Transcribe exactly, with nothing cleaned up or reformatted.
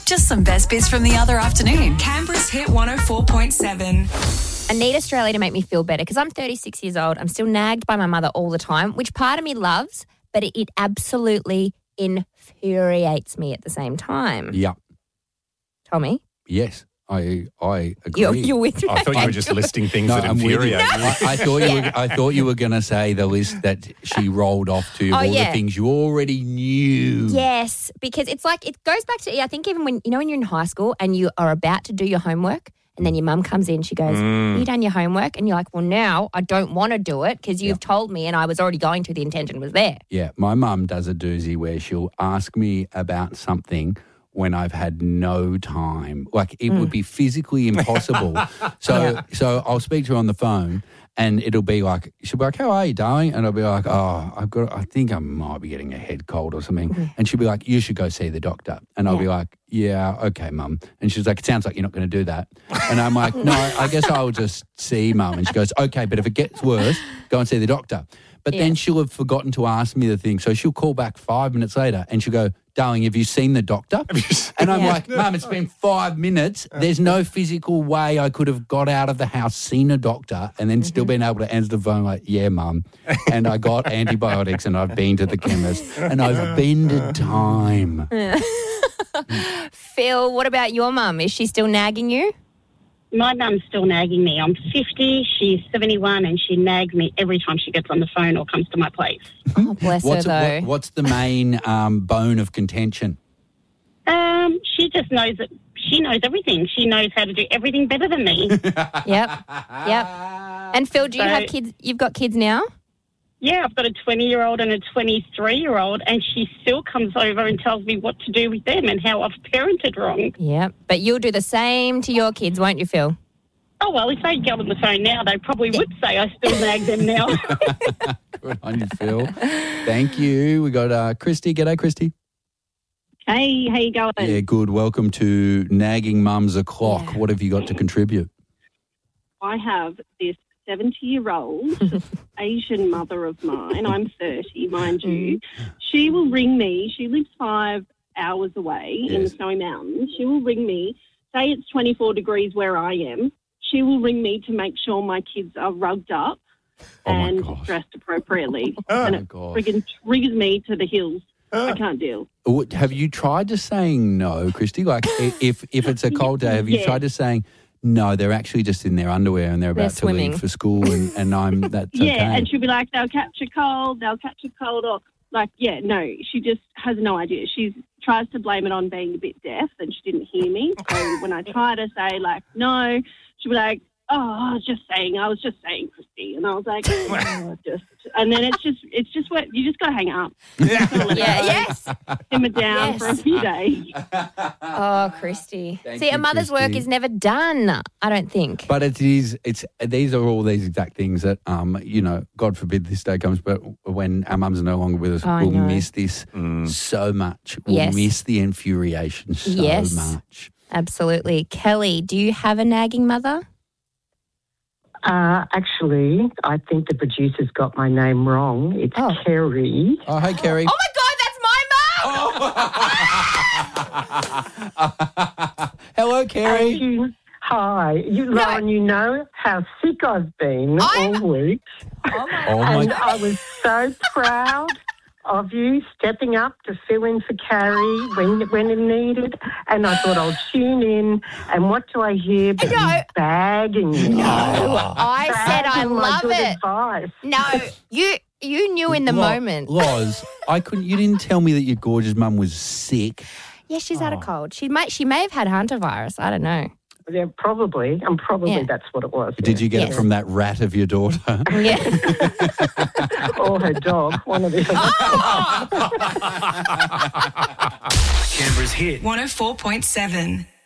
Just some best bits from the other afternoon. Canberra's Hit one oh four point seven. I need Australia to make me feel better because I'm thirty-six years old. I'm still nagged by my mother all the time, which part of me loves, but it, it absolutely infuriates me at the same time. Yeah. Tommy? Yes, I I agree. You're, you're with me. I thought you were just listing things No, that I'm with you. infuriate you. I, I thought you were, I thought you were going to say the list that she rolled off to, Oh, all yeah. the things you already knew. Yes, because it's like, it goes back to, I think even when, you know, when you're in high school and you are about to do your homework and then your mum comes in, she goes, have you done your homework? And you're like, well, now I don't want to do it because you've told me and I was already going to, the intention was there. Yeah, my mum does a doozy where she'll ask me about something when I've had no time. Like, it Mm. would be physically impossible. so Yeah. so I'll speak to her on the phone and it'll be like, she'll be like, how are you, darling? And I'll be like, oh, I've got, I think I might be getting a head cold or something. Mm. And she'll be like, you should go see the doctor. And I'll Yeah. be like, yeah, okay, mum. And she's like, it sounds like you're not going to do that. And I'm like, no, I guess I'll just see mum. And she goes, okay, but if it gets worse, go and see the doctor. But Yeah. then she'll have forgotten to ask me the thing. So she'll call back five minutes later and she'll go, darling, have you seen the doctor? And I'm Yeah. like, Mum, it's been five minutes. There's no physical way I could have got out of the house, seen a doctor, and then still been able to answer the phone like, yeah, Mum. And I got antibiotics and I've been to the chemist and I've bended time. Phil, what about your mum? Is she still nagging you? My mum's still nagging me. I'm fifty, she's seventy-one, and she nags me every time she gets on the phone or comes to my place. Oh, bless What's, her, though. what, what's the main um, bone of contention? Um, she just knows that she knows everything. She knows how to do everything better than me. Yep, yep. And Phil, do you So- have kids? You've got kids now? Yeah, I've got a twenty-year-old and a twenty-three-year-old, and she still comes over and tells me what to do with them and how I've parented wrong. Yep. But you'll do the same to your kids, won't you, Phil? Oh, well, if they get on the phone now, they probably would say I still nag them now. Good on you, Phil. Thank you. We got uh, Christy. G'day, Christy. Hey, how you going? Yeah, good. Welcome to Nagging Mums O'Clock. Yeah. What have you got to contribute? I have this seventy-year-old Asian mother of mine. I'm thirty, mind you. She will ring me. She lives five hours away in the Yes. Snowy Mountains. She will ring me. Say it's twenty-four degrees where I am. She will ring me to make sure my kids are rugged up Oh, my and gosh. dressed appropriately. Oh, and my it gosh. friggin' triggers me to the hills. I can't deal. What- Have you tried to saying no, Christy? Like, i- if if it's a cold day, have you Yeah. tried to saying no? They're actually just in their underwear and they're They're about to swimming. leave for school, and, and I'm that's Yeah, okay. and she'll be like, they'll catch a cold, they'll catch a cold, or like, yeah, no, she just has no idea. She tries to blame it on being a bit deaf and she didn't hear me. So when I try to say, like, no, she'll be like, oh, I was just saying, I was just saying, Christy. And I was like, oh, just, and then it's just, it's just what, you just got to hang up. Yeah, yes. Simmer down Yes. for a few days. Oh, Christy. Thank See, a you, mother's work Christy. is never done, I don't think. But it is, it's, these are all these exact things that, um, you know, God forbid this day comes, but when our mums are no longer with us, I we'll know. miss this so much. We'll Yes. miss the infuriation so Yes. much. Absolutely. Kelly, do you have a nagging mother? Uh, actually, I think the producer's got my name wrong. It's Oh. Kerry. Oh, hey, Kerry. Oh, my God, that's my mum! Hello, Kerry. And you- hi. You, Lauren, you know how sick I've been I'm- all week. Oh, my Oh, And my I was so proud of you stepping up to fill in for Carrie when when it needed. And I thought I'll tune in. And what do I hear? But No. you bagging me. I said I Bagging my love good it. advice. No, you you knew in the Lo- moment. Loz, I couldn't. You didn't tell me that your gorgeous mum was sick. Yeah, she's Oh. had a cold. She might she may have had Hunter virus. I don't know. Yeah, probably. And probably Yeah. that's what it was. Did you get Yes. it from that rat of your daughter? Yeah. Or her dog, one of the other. one oh four point seven.